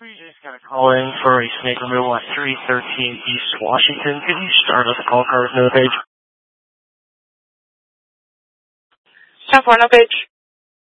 We just got a call in for a snake removal at 313 East Washington. Could you start us a call card with no page? 10-4, no page.